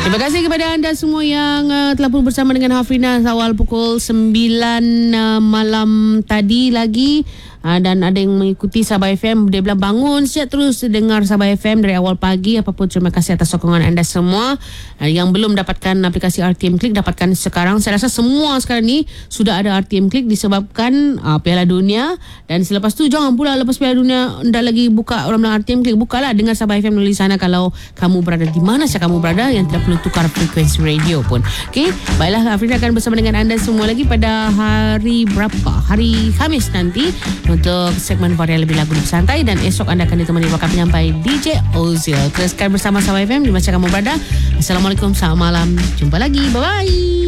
Terima kasih kepada anda semua yang telah pun bersama dengan Hafrina awal pukul 9 malam tadi lagi. Dan ada yang mengikuti Sabah FM. Dia bilang bangun siap terus dengar Sabah FM dari awal pagi. Apapun, terima kasih atas sokongan anda semua. Yang belum dapatkan aplikasi RTM Klik, dapatkan sekarang. Saya rasa semua sekarang ni sudah ada RTM Klik disebabkan Piala Dunia. Dan selepas tu jangan pula lepas Piala Dunia dah lagi buka orang bilang RTM Klik, bukalah dengar Sabah FM melalui sana kalau kamu berada di mana saja kamu berada, yang tidak perlu tukar frekuensi radio pun. Okey, baiklah, Afrina akan bersama dengan anda semua lagi pada hari Khamis nanti untuk segmen varian lebih lagu lebih santai, dan esok anda akan ditemani bakal penyampai DJ Ozil. Teruskan bersama Sabah FM di mana kamu berada. Assalamualaikum, selamat malam, jumpa lagi, bye bye.